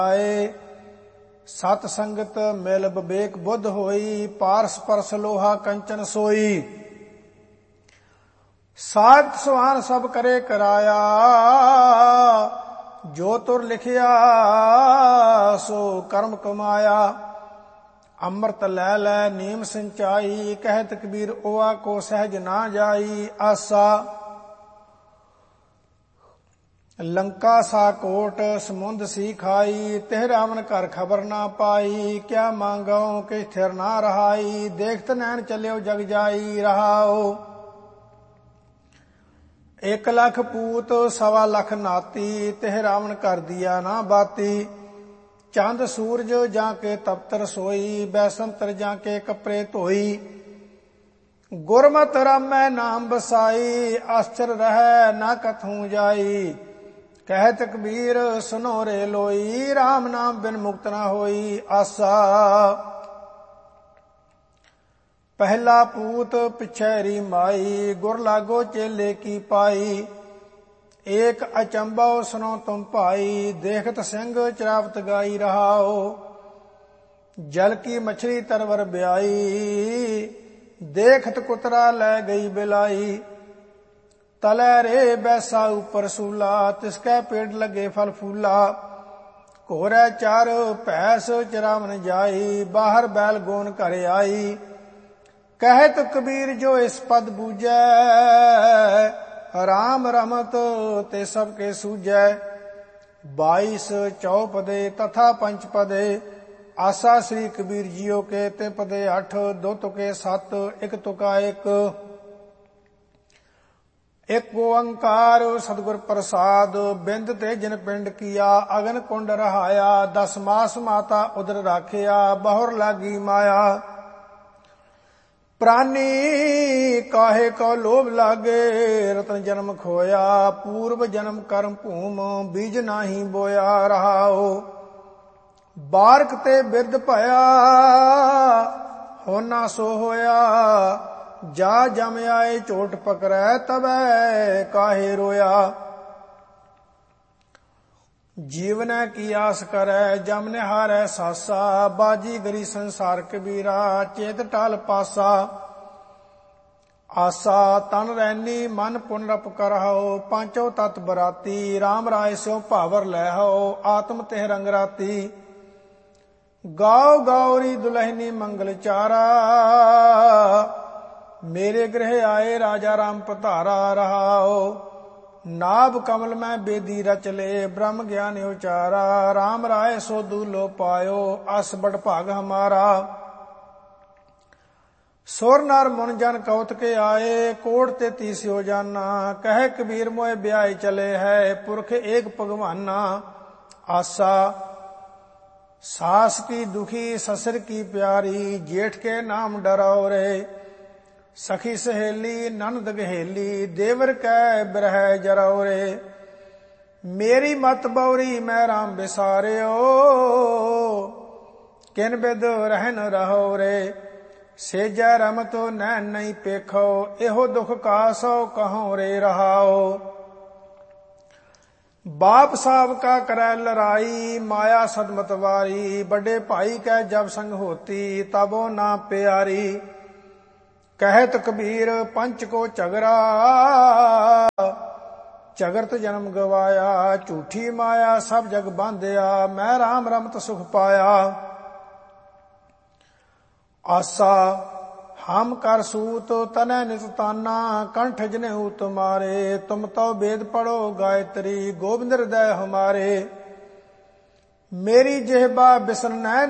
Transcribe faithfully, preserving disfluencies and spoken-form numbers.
सत संगत मिल विवेक बुद्ध होई, पारस परस लोहा कंचन सोई। सात सुहान सब करे कराया, जो तुर लिखिया सो कर्म कमाया। अमृत लै लै नीम सिंचाई, कहत कबीर ओआ को सहज ना जाई। आसा लंका सा कोट समुंद सी खाई, तिह रावण कर खबर ना पाई। क्या मांगो कि स्थिर ना रहाई, देखत नैन चलियो जग जाई। रहाओ एक लख पूत सवा लख नाती, तिह रावण कर दिया ना बाती। चंद सूरज जाके तपतर सोई, बैसंतर जाके कपड़े धोई। गुरमत रामै नाम बसाई, आश्चर्य रह ना कथूं जाई। कहत कबीर सुनो रे लोई, राम नाम बिन मुक्त ना होई। आसा पहला पूत पिछैरी माई, गुर लागो चेले की पाई। एक अचंबो सुनो तुम भाई, देखत सिंह चरावत गाई। रहाओ जल की मछली तरवर ब्याई, देखत कुतरा लै गई बिलाई। तलै रे बैसा ऊपर सूला, तिसकै पेड़ लगे फल फूला। घोरै चार भैंस चरावन जाई, बाहर बैल गोन घर आई। कहत कबीर जो इस पद बूझै, राम रमत ते सबके सूझै। बाईस चौपदे तथा पंच पदे, आसा श्री कबीर जियो के ते पदे अठ। दो तुके सत, एक तुका एक। एक ओंकार सतगुर प्रसाद, बिंद ते जिन पिंड किया। अगन कुंड रहाया, दस मास माता उदर राखिया। बहुर लागी माया, प्राणी काहे को लोभ लागे। रतन जन्म खोया, पूर्व जन्म कर्म भूम। बीज नाही बोया। रहाओ बारक ते बिरद भया, होना सो होया। जा जम आए चोट पकड़ै, तबै काहे रोया। जीवन की आस करै, जम निहारै सासा। बाजी गरी संसार कबीरा, चेत टाल पासा। आसा तन रैनी मन पुनरप करहो, पांचों तत बराती। राम राय स्यो भावर लैहो, आत्म तिह रंग राती। गाओ गौरी दुलहनी मंगल चारा, मेरे गृह आए राजा राम पधारा। रहाओ नाभ कमल में बेदी रच ले, ब्रह्म ज्ञान उचारा। राम राय सो दूलो पायो, अस बड़ भाग हमारा। सुर नर मुन जन कौत के आए, कोट ते तीसियो जाना। कह कबीर मोए ब्याह चले है, पुरख एक भगवाना। आसा सास की दुखी ससुर की प्यारी, जेठ के नाम डराओ रे। सखी सहेली ननद गहेली, देवर कै बिरह जराओ रे। मेरी मत बौरी मैं राम बिसारियो, किन बिद रहन रहो रे। सेजा रमत नैन नहीं पेखो, एहो दुख कासो कहो रे। रहाओ बाप साहब का करै लड़ाई, माया सदमत वारी। बड़े भाई कै जब संग होती, तबो ना प्यारी। कहत कबीर पंच को झगड़ा, झगड़त जन्म गवाया। झूठी माया सब जग बांधिया, मैं राम रमत सुख पाया। आसा हम कर सूत तनै नित ताना, कंठ जनेऊ तुम्हारे। तुम तो वेद पढ़ो गायत्री, गोविंद हृदय हमारे। मेरी जेहबा बिसन नैन